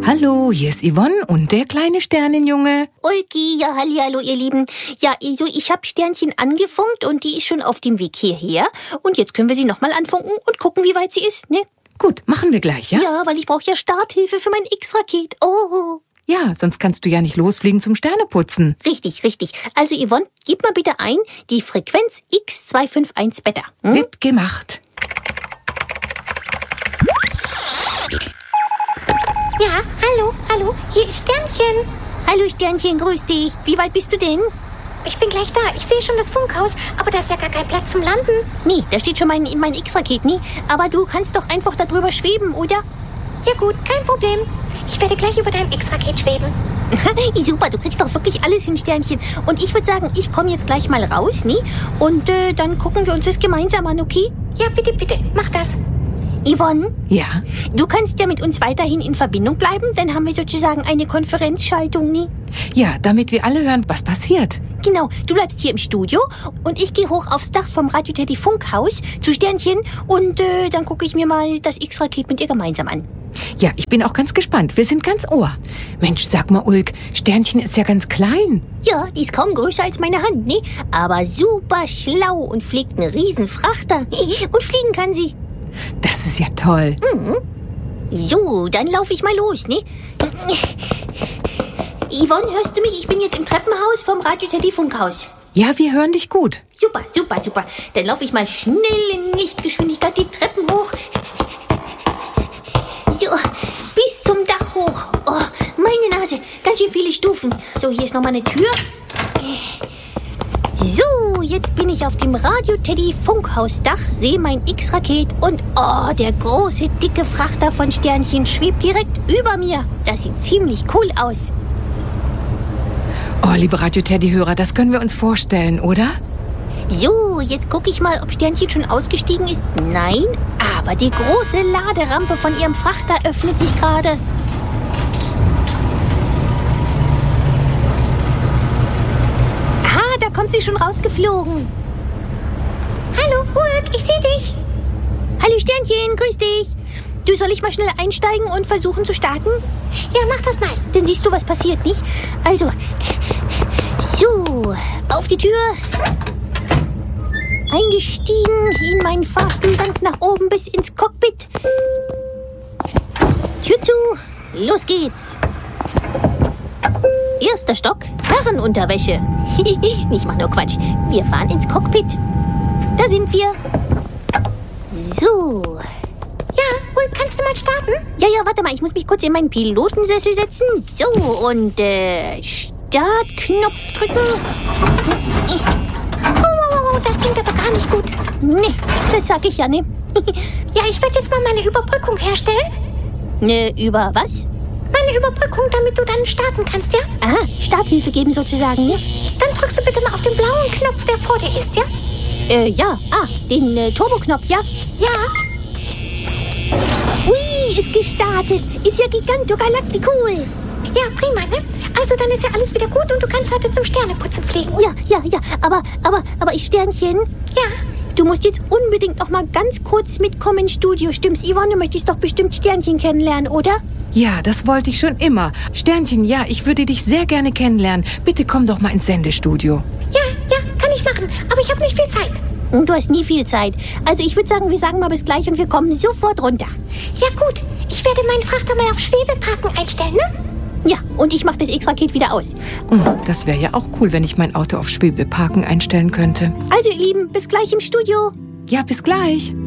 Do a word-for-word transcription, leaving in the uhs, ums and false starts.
Hallo, hier ist Yvonne und der kleine Sternenjunge. Ulki, ja, hallihallo, ihr Lieben. Ja, also ich habe Sternchen angefunkt und die ist schon auf dem Weg hierher. Und jetzt können wir sie nochmal anfunken und gucken, wie weit sie ist, ne? Gut, machen wir gleich, ja? Ja, weil ich brauche ja Starthilfe für mein X-Raket. Oh. Ja, sonst kannst du ja nicht losfliegen zum Sterneputzen. Richtig, richtig. Also Yvonne, gib mal bitte ein die Frequenz X zwei fünf eins Beta. Hm? Wird gemacht. Ja, hallo, hallo, hier ist Sternchen. Hallo Sternchen, grüß dich. Wie weit bist du denn? Ich bin gleich da. Ich sehe schon das Funkhaus, aber da ist ja gar kein Platz zum Landen. Nee, da steht schon mein, mein X-Raket, nie. Aber du kannst doch einfach da drüber schweben, oder? Ja gut, kein Problem. Ich werde gleich über deinem X-Raket schweben. Super, du kriegst doch wirklich alles hin, Sternchen. Und ich würde sagen, ich komme jetzt gleich mal raus, nie? Und äh, dann gucken wir uns das gemeinsam an, okay? Ja, bitte, bitte, mach das. Yvonne? Ja? Du kannst ja mit uns weiterhin in Verbindung bleiben, dann haben wir sozusagen eine Konferenzschaltung, nie? Ja, damit wir alle hören, was passiert. Genau, du bleibst hier im Studio und ich gehe hoch aufs Dach vom Radio Teddy Funkhaus zu Sternchen und äh, dann gucke ich mir mal das X-Raket mit ihr gemeinsam an. Ja, ich bin auch ganz gespannt. Wir sind ganz Ohr. Mensch, sag mal, Ulk, Sternchen ist ja ganz klein. Ja, die ist kaum größer als meine Hand, ne? Aber super schlau und fliegt einen riesen Frachter. Und fliegen kann sie. Das ist ja toll. Mhm. So, dann laufe ich mal los, ne? Yvonne, hörst du mich? Ich bin jetzt im Treppenhaus vom Radio Teddy Funkhaus. Ja, wir hören dich gut. Super, super, super. Dann laufe ich mal schnell in Lichtgeschwindigkeit die Treppen hoch. So, bis zum Dach hoch. Oh, meine Nase, ganz schön viele Stufen. So, hier ist nochmal eine Tür. So, jetzt bin ich auf dem Radio Teddy Funkhausdach, sehe mein X-Raket und oh, der große, dicke Frachter von Sternchen schwebt direkt über mir. Das sieht ziemlich cool aus. Oh, liebe Radio-Teddy-Hörer, das können wir uns vorstellen, oder? So, jetzt gucke ich mal, ob Sternchen schon ausgestiegen ist. Nein, aber die große Laderampe von ihrem Frachter öffnet sich gerade. Ah, da kommt sie schon rausgeflogen. Hallo, Ulk, ich sehe dich. Hallo Sternchen, grüß dich. Du, soll ich mal schnell einsteigen und versuchen zu starten? Ja, mach das mal. Dann siehst du, was passiert, nicht? Also, so, auf die Tür. Eingestiegen in meinen Fahrstuhl ganz nach oben bis ins Cockpit. Tür zu, los geht's. Erster Stock, Herrenunterwäsche. Ich mach nur Quatsch. Wir fahren ins Cockpit. Da sind wir. So. Ja, Ulk, kannst du mal starten? Ja, ja, warte mal, ich muss mich kurz in meinen Pilotensessel setzen. So, und äh, Startknopf drücken. Oh, oh, oh, das klingt aber gar nicht gut. Nee, das sag ich ja, ne? Ja, ich werde jetzt mal meine Überbrückung herstellen. Ne, über was? Meine Überbrückung, damit du dann starten kannst, ja? Aha, Starthilfe geben sozusagen, ne? Dann drückst du bitte mal auf den blauen Knopf, der vor dir ist, ja? Äh, ja. Ah, den äh, Turboknopf, ja? Ja. Ui, ist gestartet. Ist ja gigantogalacticool. Ja, prima, ne? Also dann ist ja alles wieder gut und du kannst heute zum Sterneputzen fliegen. Ja, ja, ja. Aber, aber, aber ich Sternchen? Ja. Du musst jetzt unbedingt noch mal ganz kurz mitkommen ins Studio. Stimmt's, Yvonne? Du möchtest doch bestimmt Sternchen kennenlernen, oder? Ja, das wollte ich schon immer. Sternchen, ja, ich würde dich sehr gerne kennenlernen. Bitte komm doch mal ins Sendestudio. Ja, ja, kann ich machen. Aber ich habe nicht viel Zeit. Du hast nie viel Zeit. Also ich würde sagen, wir sagen mal bis gleich und wir kommen sofort runter. Ja gut, ich werde meinen Frachter mal auf Schwebeparken einstellen, ne? Ja, und ich mache das X-Raket wieder aus. Das wäre ja auch cool, wenn ich mein Auto auf Schwebeparken einstellen könnte. Also ihr Lieben, bis gleich im Studio. Ja, bis gleich.